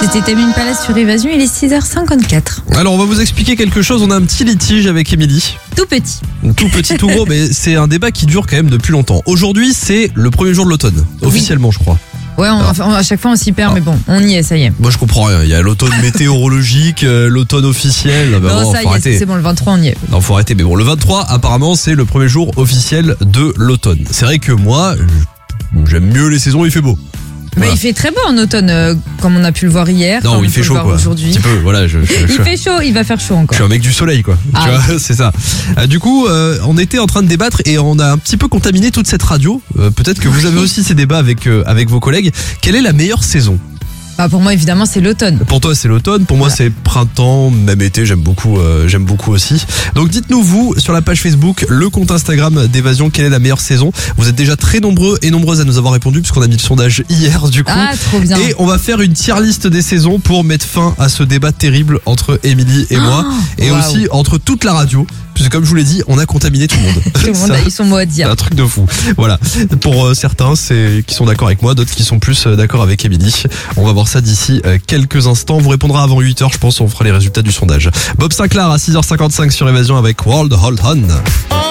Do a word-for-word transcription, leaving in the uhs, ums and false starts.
C'était Tamim Palace sur Évasion, il est six heures cinquante-quatre. Alors on va vous expliquer quelque chose, on a un petit litige avec Émilie. Tout petit. Tout petit, tout gros, mais c'est un débat qui dure quand même depuis longtemps. Aujourd'hui c'est le premier jour de l'automne, officiellement je crois. Ouais, on, enfin, à chaque fois on s'y perd, Ah. mais bon, on y est, ça y est. Moi je comprends rien, il y a l'automne météorologique, euh, l'automne officiel, bah non, bon, ça faut y est, arrêter. c'est bon, le vingt-trois, on y est. Non, faut arrêter, mais bon, le vingt-trois apparemment c'est le premier jour officiel de l'automne. C'est vrai que moi, j'aime mieux les saisons où il fait beau. Bah, Voilà. il fait très beau en automne, euh, comme on a pu le voir hier. Non, comme il on fait peut chaud le voir quoi. Un aujourd'hui. petit peu, voilà, je, je, Il je- fait chaud, il va faire chaud Je encore. suis un mec du soleil quoi, Ah tu oui. vois, c'est ça. Euh, du coup, euh, on était en train de débattre et on a un petit peu contaminé toute cette radio. Euh, peut-être que vous avez aussi ces débats avec euh, avec vos collègues. Quelle est la meilleure saison ? Bah, pour moi, évidemment, c'est l'automne. Pour toi, c'est l'automne. Pour moi, Voilà. c'est printemps, même été. J'aime beaucoup, euh, j'aime beaucoup aussi. Donc, dites-nous vous sur la page Facebook, le compte Instagram d'Évasion, quelle est la meilleure saison ? Vous êtes déjà très nombreux et nombreuses à nous avoir répondu puisqu'on a mis le sondage hier du coup. Ah, trop bien. Et on va faire une tier list des saisons pour mettre fin à ce débat terrible entre Émilie et moi, Oh, et waouh. aussi entre toute la radio, puisque comme je vous l'ai dit, on a contaminé tout le monde. Tout le monde Ça, a eu son mot à c'est dire. un truc de fou. Voilà. Pour euh, certains, c'est qui sont d'accord avec moi, d'autres qui sont plus euh, d'accord avec Émilie. On va voir ça d'ici euh, quelques instants. On vous répondra avant huit heures, je pense, on fera les résultats du sondage. Bob Sinclair à six heures cinquante-cinq sur Évasion avec World Hold On.